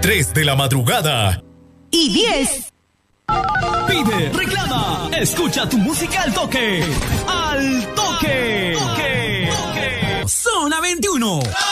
3 de la madrugada. Y 10. Pide, reclama, escucha tu música al toque. ¡Al toque! Zona 21.